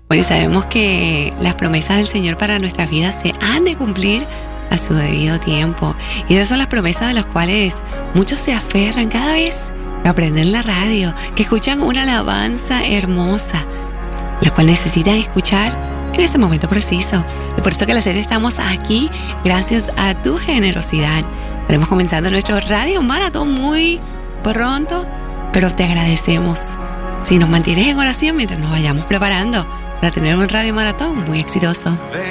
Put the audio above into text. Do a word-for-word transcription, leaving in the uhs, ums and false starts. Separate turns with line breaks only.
Bueno, y sabemos que las promesas del Señor para nuestras vidas se han de cumplir a su debido tiempo. Y esas son las promesas de las cuales muchos se aferran cada vez que aprenden la radio, que escuchan una alabanza hermosa, la cual necesitan escuchar en ese momento preciso. Y por eso que la serie estamos aquí, gracias a tu generosidad. Estaremos comenzando nuestro Radio Maratón muy pronto, pero te agradecemos si nos mantienes en oración mientras nos vayamos preparando para tener un Radio Maratón muy exitoso.